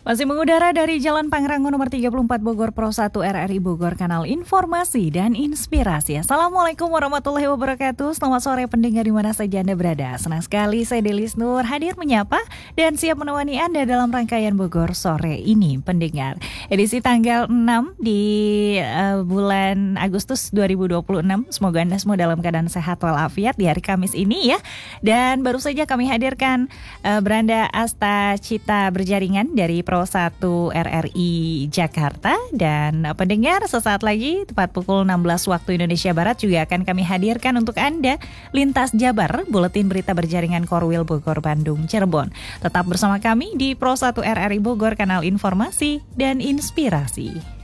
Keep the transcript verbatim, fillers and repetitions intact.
Masih mengudara dari Jalan Pangrango nomor tiga puluh empat Bogor Pro satu R R I Bogor, kanal informasi dan inspirasi. Assalamualaikum warahmatullahi wabarakatuh. Selamat sore pendengar di mana saja Anda berada. Senang sekali saya Delis Nur hadir menyapa dan siap menemani Anda dalam rangkaian Bogor sore ini, pendengar. Edisi tanggal enam di uh, bulan Agustus dua ribu dua puluh enam. Semoga Anda semua dalam keadaan sehat walafiat di hari Kamis ini ya. Dan baru saja kami hadirkan uh, Branda Asta Cita Berjaringan dari Pro satu R R I Jakarta. Dan pendengar, sesaat lagi tepat pukul enam belas waktu Indonesia Barat juga akan kami hadirkan untuk Anda Lintas Jabar, buletin berita berjaringan Korwil Bogor, Bandung, Cirebon. Tetap bersama kami di Pro satu R R I Bogor, kanal informasi dan inspirasi.